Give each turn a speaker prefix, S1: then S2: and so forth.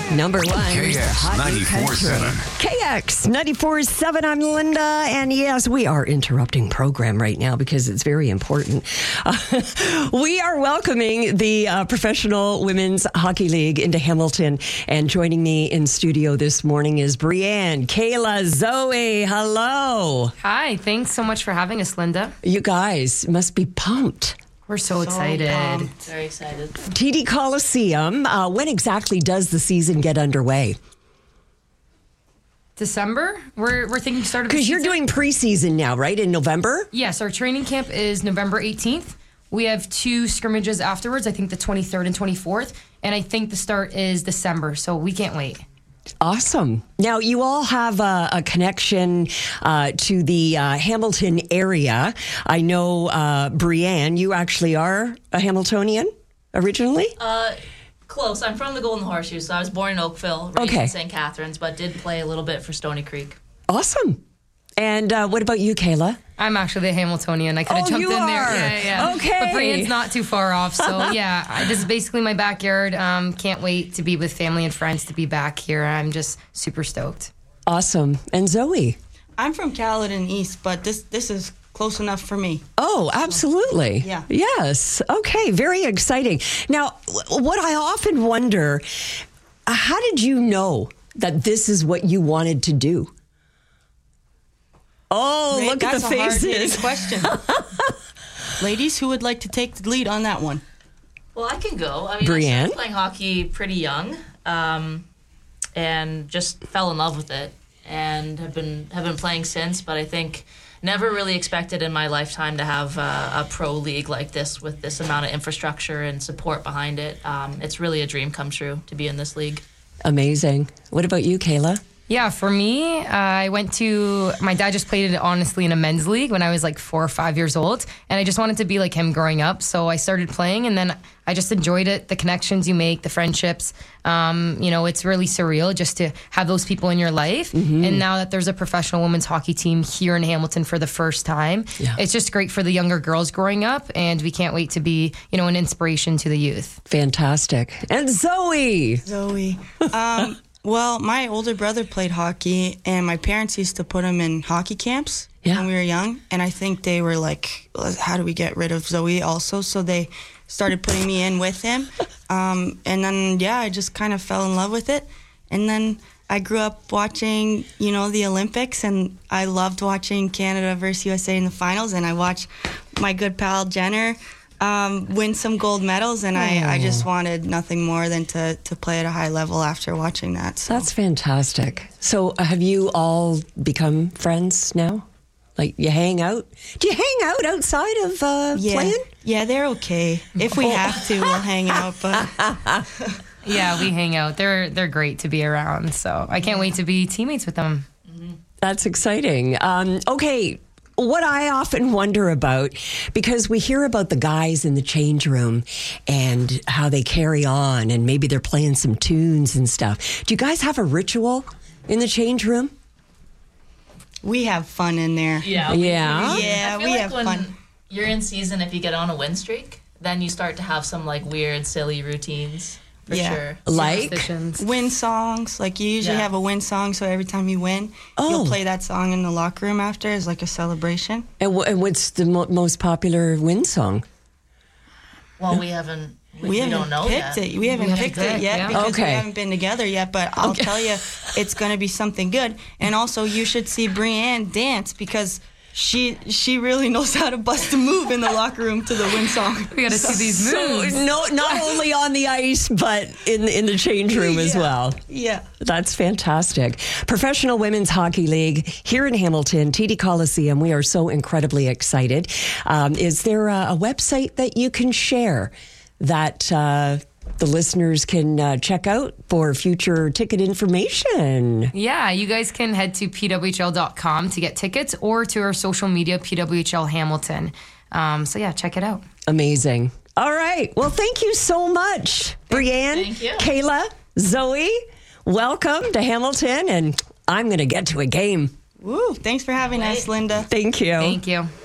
S1: Number one.
S2: KX 94.7.
S1: KX 94.7. I'm Linda. And yes, we are interrupting program right now because it's very important. We are welcoming the Professional Women's Hockey League into Hamilton. And joining me in studio this morning is Brianne, Kayla, Zoe. Hello.
S3: Hi. Thanks so much for having us, Linda.
S1: You guys must be pumped.
S3: We're so excited.
S4: Very excited.
S1: TD Coliseum. When exactly does the season get underway?
S3: December? We're thinking start of the
S1: Because you're
S3: season.
S1: doing preseason now, right? In November?
S3: Yes, our training camp is November 18th. We have 2 scrimmages afterwards, I think the 23rd and 24th. And I think the start is December, so we can't wait.
S1: Awesome. Now, you all have a connection to the Hamilton area. I know, Brianne, you actually are a Hamiltonian originally?
S4: Close. I'm from the Golden Horseshoe, so I was born in Oakville, raised
S1: Okay.
S4: in St. Catharines, but did play a little bit for Stony Creek.
S1: Awesome. And what about you, Kayla?
S3: I'm actually the Hamiltonian. I could have
S1: Oh,
S3: jumped
S1: you
S3: in there.
S1: are?
S3: Yeah.
S1: Okay.
S3: But Brianne's not too far off. So, yeah, this is basically my backyard. Can't wait to be with family and friends to be back here. I'm just super stoked.
S1: Awesome. And Zoe?
S5: I'm from Caledon East, but this is close enough for me.
S1: Oh, absolutely.
S5: Yeah.
S1: Yes. Okay. Very exciting. Now, what I often wonder, how did you know that this is what you wanted to do? Oh,
S5: Right,
S1: look at the
S5: that's a hard-hitting
S1: faces.
S5: question. Ladies, who would like to take the lead on that one?
S4: Well, I can go. I mean, I
S1: Brianne?
S4: started playing hockey pretty young, and just fell in love with it, and have been playing since. But I think never really expected in my lifetime to have a pro league like this with this amount of infrastructure and support behind it. It's really a dream come true to be in this league.
S1: Amazing. What about you, Kayla?
S3: Yeah, for me, my dad just played it honestly in a men's league when I was like 4 or 5 years old. And I just wanted to be like him growing up. So I started playing and then I just enjoyed it. The connections you make, the friendships, it's really surreal just to have those people in your life. Mm-hmm. And now that there's a professional women's hockey team here in Hamilton for the first time, It's just great for the younger girls growing up. And we can't wait to be, an inspiration to the youth.
S1: Fantastic. And Zoe.
S5: Well, my older brother played hockey, and my parents used to put him in hockey camps when we were young. And I think they were like, how do we get rid of Zoe also? So they started putting me in with him. And then, I just kind of fell in love with it. And then I grew up watching, the Olympics, and I loved watching Canada versus USA in the finals. And I watched my good pal Jenner win some gold medals, and I just wanted nothing more than to play at a high level after watching that. So.
S1: That's fantastic. So have you all become friends now? Like, you hang out? Do you hang out outside of playing?
S5: Yeah, they're okay. If we have to, we'll hang out. But
S3: Yeah, we hang out. They're great to be around. So I can't wait to be teammates with them.
S1: That's exciting. Okay. What I often wonder about, because we hear about the guys in the change room and how they carry on and maybe they're playing some tunes and stuff. Do you guys have a ritual in the change room?
S5: we have fun in there.
S1: Yeah.
S4: I feel
S5: we
S4: like
S5: have
S4: when
S5: fun.
S4: you're in season, if you get on a win streak, then you start to have some like weird, silly routines for sure.
S1: Like?
S3: Superstitions.
S5: Win songs, like you usually have a win song, so every time you win, you'll play that song in the locker room after as like a celebration.
S1: And what's the most popular win song?
S4: Well, we haven't. We
S5: haven't
S4: don't know
S5: picked
S4: yet.
S5: it. We haven't picked it yet because we haven't been together yet. But I'll tell you, it's going to be something good. And also, you should see Brianne dance because she really knows how to bust a move in the locker room to the win song.
S3: We got to see these moves.
S1: So, not only on the ice, but in the change room as well.
S5: Yeah.
S1: That's fantastic. Professional Women's Hockey League here in Hamilton, TD Coliseum. We are so incredibly excited. Is there a website that you can share that the listeners can check out for future ticket information?
S3: Yeah, you guys can head to pwhl.com to get tickets or to our social media, PWHL Hamilton. So yeah, check it out.
S1: Amazing. All right. Well, thank you so much, Brianne,
S4: Thank you.
S1: Kayla, Zoe. Welcome to Hamilton, and I'm going to get to a game.
S5: Woo! Thanks for having us, Linda.
S1: Thank you.
S3: Thank you.